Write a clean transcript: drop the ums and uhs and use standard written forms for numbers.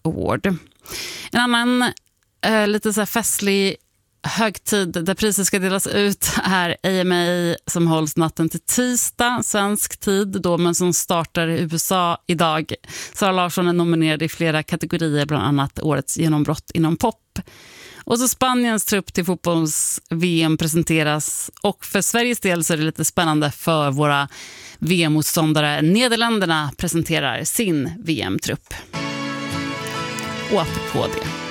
Award. En annan lite så här festlig högtid där priser ska delas ut är AMA som hålls natten till tisdag, svensk tid då, men som startar i USA idag. Sara Larsson är nominerad i flera kategorier, bland annat årets genombrott inom pop. Och så Spaniens trupp till fotbolls-VM presenteras, och för Sveriges del så är det lite spännande för våra VM-motståndare. Nederländerna presenterar sin VM-trupp. Och apropå det,